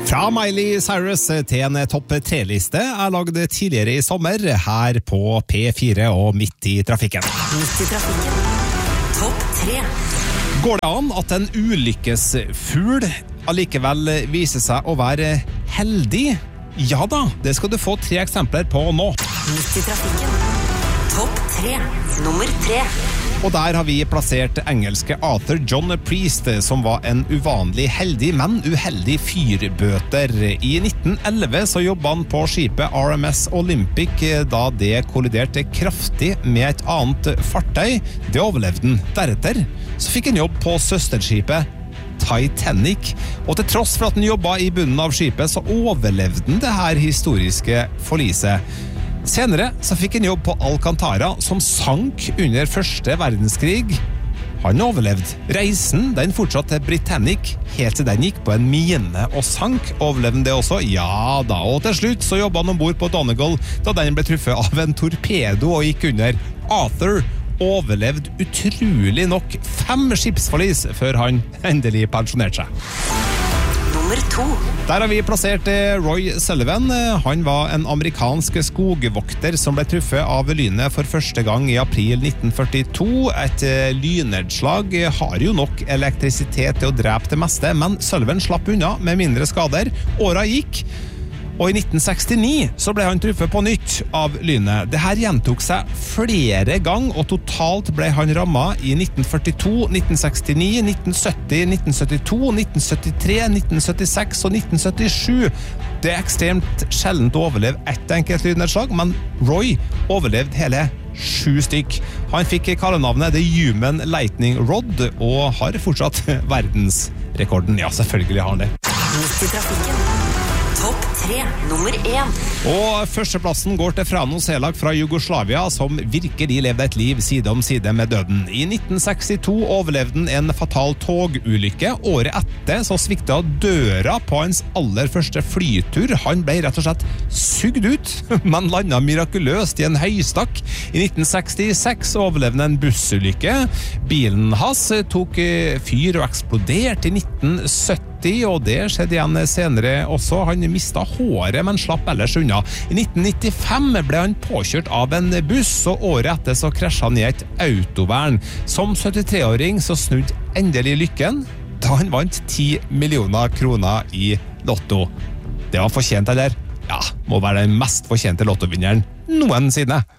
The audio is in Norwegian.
Fra Miley Cyrus til en topp 3-liste er laget tidligere i sommer her på P4 og Midt i trafikken. Midt i trafikken. Topp 3. Går det an at en ulykkesfugl allikevel viser seg å være heldig? Ja da, det skal du få 3 eksempler på nå. Midt i trafikken. Topp 3. Nummer 3. Og der har vi plassert engelske Arthur John Priest, som var en uvanlig heldig, men uheldig fyrbøter. I 1911 så jobbet han på skipet RMS Olympic da det kolliderte kraftig med et annet fartøy. Det overlevde han. Deretter så fikk han jobb på søsterskipet Titanic, og til tross for at han jobbet i bunnen av skipet, så overlevde han det her historiske forliset. Senere så fikk han jobb på Alcantara, som sank under første verdenskrig. Han overlevde. Reisen, den fortsatte til Britannic, helt til den gikk på en mine og sank. Overlevde det også? Ja da, og til slutt så jobbet han ombord på Donegal, da den ble truffet av en torpedo og gikk under. Arthur overlevde utrolig nok 5 skipsforlis før han endelig pensjonerte seg. Nummer 2. Der har vi plassert Roy Sullivan. Han var en amerikansk skogvokter som ble truffet av lynet for første gang i april 1942. Et lynnedslag har jo nok elektrisitet til å drepe det meste, men Sullivan slapp unna med mindre skader. Åra gikk, og i 1969 så ble han truffet på nytt av lynet. Det her gjentok seg flere ganger, og totalt ble han rammet i 1942, 1969, 1970, 1972, 1973, 1976 og 1977. Det er ekstremt sjeldent å overleve ett enkelt lynnedslag, men Roy overlevde hele 7 stykk. Han fikk kallenavnet The Human Lightning Rod, og har fortsatt verdensrekorden. Ja, selvfølgelig har han det. Midt i trafikken. Topp 3. Nummer 1. Og førsteplassen går til Frano Selag fra Jugoslavia, som virkelig levde et liv side om side med døden. I 1962 overlevde han en fatal togulykke. Året etter så sviktet døra på hans aller første flytur. Han ble rett og slett sugd ut, men landet mirakuløst i en høystakk. I 1966 overlevde han en bussulykke. Bilen hans tok fyr og eksploderte i 1970. Og det skjedde igjen senere også. Han mistet håret, men slapp ellers unna. I 1995 ble han påkjørt av en buss, og året etter så krasjet han i et autovern. Som 73-åring så snudde endelig lykken da han vant 10 millioner kroner i lotto. Det var fortjent, eller? Ja, må være den mest fortjente lottovinneren noensinne.